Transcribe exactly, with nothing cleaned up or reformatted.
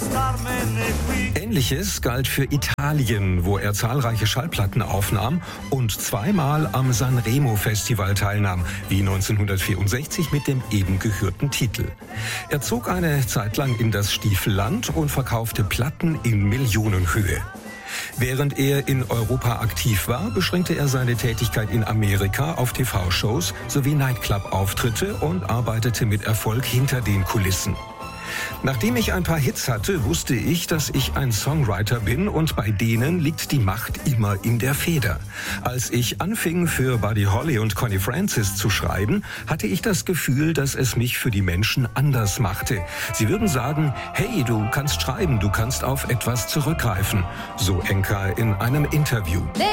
Ähnliches galt für Italien, wo er zahlreiche Schallplatten aufnahm und zweimal am Sanremo-Festival teilnahm, wie neunzehnhundertvierundsechzig mit dem eben gehörten Titel. Er zog eine Zeit lang in das Stiefelland und verkaufte Platten in Millionenhöhe. Während er in Europa aktiv war, beschränkte er seine Tätigkeit in Amerika auf T V-Shows sowie Nightclub-Auftritte und arbeitete mit Erfolg hinter den Kulissen. Nachdem ich ein paar Hits hatte, wusste ich, dass ich ein Songwriter bin und bei denen liegt die Macht immer in der Feder. Als ich anfing, für Buddy Holly und Connie Francis zu schreiben, hatte ich das Gefühl, dass es mich für die Menschen anders machte. Sie würden sagen, hey, du kannst schreiben, du kannst auf etwas zurückgreifen. So Enka in einem Interview.